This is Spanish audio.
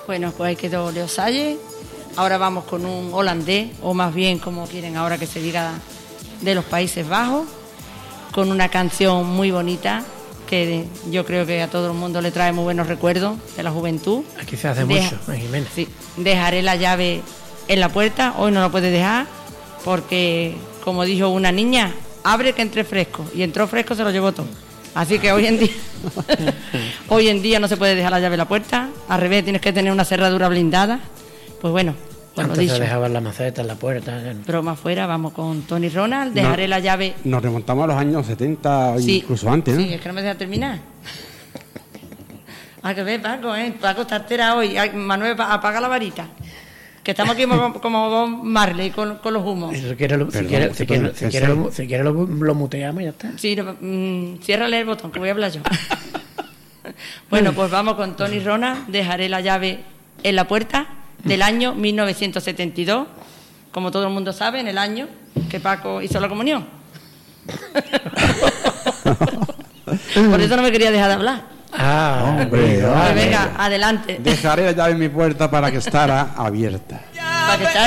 Bueno, pues ahí quedó Leo Salle. Ahora vamos con un holandés, o más bien, como quieren ahora que se diga, de los Países Bajos, con una canción muy bonita que yo creo que a todo el mundo le trae muy buenos recuerdos de la juventud. Aquí se hace mucho, Jiménez. Sí, dejaré la llave en la puerta, hoy no la puedes dejar, porque, como dijo una niña, abre que entre fresco, y entró fresco, se lo llevó todo. Así que hoy en día no se puede dejar la llave en la puerta, al revés, tienes que tener una cerradura blindada. Pues bueno, pues lo Antes dicho. se dejaban la maceta en la puerta. Broma fuera, vamos con Tony Ronald, dejaré la llave. Nos remontamos a los años 70, Sí, incluso antes, ¿no? Sí, es que no me deja terminar. A que ver, Paco, Paco está altera hoy. Ay, Manuel, apaga la varita. Que estamos aquí como Bob Marley con los humos. Si quieres lo muteamos y ya está. Sí, ciérrale el botón, que voy a hablar yo. Bueno, pues vamos con Tony Ronald, dejaré la llave en la puerta, del año 1972. Como todo el mundo sabe, en el año que Paco hizo la comunión. Por eso no me quería dejar de hablar. Hombre, Pues venga, adelante. Dejaré la llave en mi puerta para que estará abierta. Para que